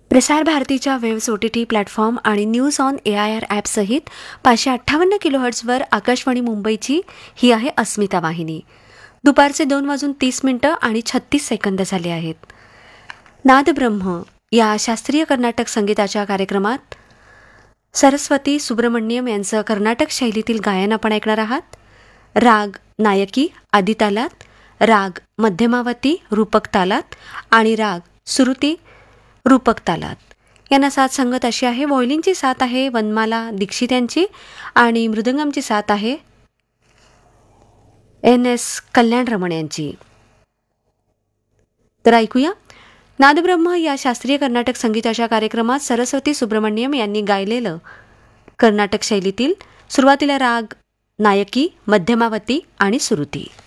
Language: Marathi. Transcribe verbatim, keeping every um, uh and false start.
प्रसार भारतीच्या waves O T T platform आणि news on A I R ॲपसहित पाचशे अठ्ठावन्न किलोहर्ट्झवर आकाशवाणी मुंबईची ही आहे अस्मिता वाहिनी. दुपारचे दोन वाजून तीस मिनिटं आणि छत्तीस सेकंद झाले आहेत. नादब्रह्म या शास्त्रीय कर्नाटक संगीताच्या कार्यक्रमात सरस्वती सुब्रमण्यम यांचं कर्नाटक शैलीतील गायन आपण ऐकणार आहात. राग नायकी आदी तालात, राग मध्यमावती रूपक तालात आणि राग सुरुती रूपक तालात. यांना साथ संगत अशी आहे. व्हायोलिनची साथ आहे वनमाला दीक्षित यांची आणि मृदंगमची साथ आहे एन एस कल्याण रमण यांची. तर ऐकूया नादब्रह्म या शास्त्रीय कर्नाटक संगीताच्या कार्यक्रमात सरस्वती सुब्रमण्यम यांनी गायलेलं कर्नाटक शैलीतील सुरुवातीला राग नायकी, मध्यमावती आणि सुरुती.